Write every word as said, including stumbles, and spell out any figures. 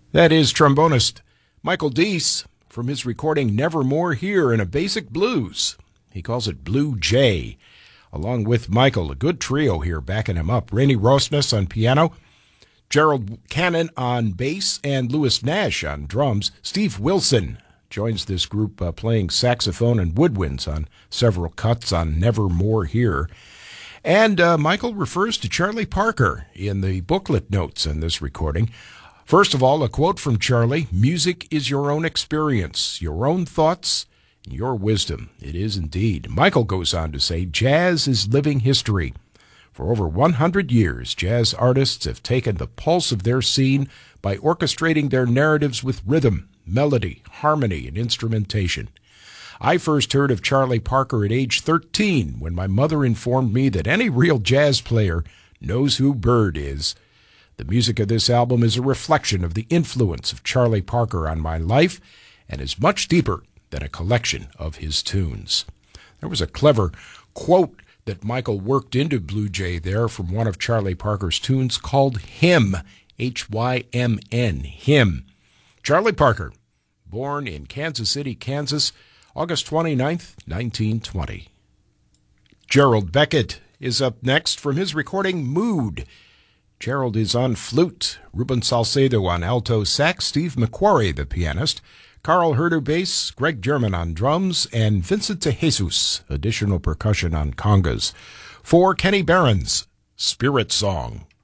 That is trombonist Michael Deese from his recording Nevermore Here in a Basic Blues. He calls it Blue Jay. Along with Michael, a good trio here backing him up. Rainey Rosnes on piano, Gerald Cannon on bass, and Lewis Nash on drums. Steve Wilson joins this group uh, playing saxophone and woodwinds on several cuts on Nevermore Here. And uh, Michael refers to Charlie Parker in the booklet notes in this recording. First of all, a quote from Charlie: "Music is your own experience, your own thoughts, and your wisdom." It is indeed. Michael goes on to say, "Jazz is living history. For over one hundred years, jazz artists have taken the pulse of their scene by orchestrating their narratives with rhythm, melody, harmony, and instrumentation. I first heard of Charlie Parker at age thirteen when my mother informed me that any real jazz player knows who Bird is. The music of this album is a reflection of the influence of Charlie Parker on my life and is much deeper than a collection of his tunes." There was a clever quote that Michael worked into Blue Jay there from one of Charlie Parker's tunes called Hymn, H Y M N, Hymn. Charlie Parker, born in Kansas City, Kansas, August twenty-ninth, nineteen twenty. Gerald Beckett is up next from his recording Mood. Gerald is on flute, Ruben Salcedo on alto sax, Steve McQuarrie, the pianist, Carl Herder bass, Greg German on drums, and Vincent DeJesus, additional percussion on congas. For Kenny Barron's Spirit Song.